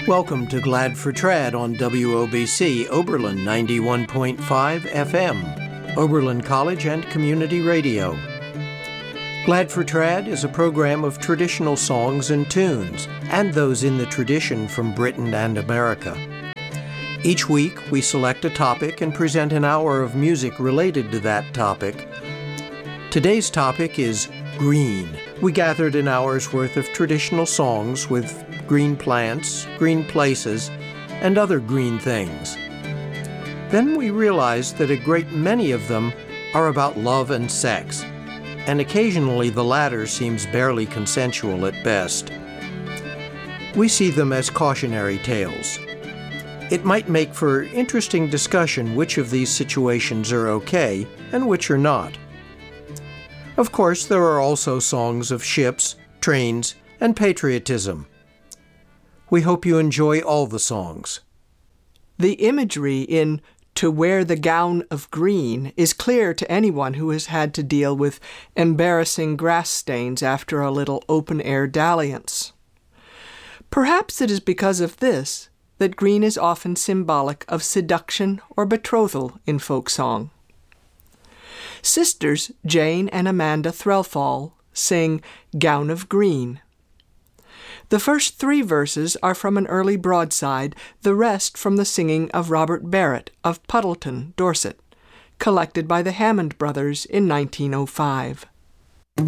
Welcome to Glad for Trad on WOBC Oberlin 91.5 FM, Oberlin College and Community Radio. Glad for Trad is a program of traditional songs and tunes, and those in the tradition from Britain and America. Each week, we select a topic and present an hour of music related to that topic. Today's topic is green. We gathered an hour's worth of traditional songs with green plants, green places, and other green things. Then we realized that a great many of them are about love and sex, and occasionally the latter seems barely consensual at best. We see them as cautionary tales. It might make for interesting discussion which of these situations are okay and which are not. Of course, there are also songs of ships, trains, and patriotism. We hope you enjoy all the songs. The imagery in "To Wear the Gown of Green" is clear to anyone who has had to deal with embarrassing grass stains after a little open-air dalliance. Perhaps it is because of this that green is often symbolic of seduction or betrothal in folk song. Sisters Jane and Amanda Threlfall sing "Gown of Green." The first 3 verses are from an early broadside, the rest from the singing of Robert Barrett of Puddleton, Dorset, collected by the Hammond Brothers in 1905.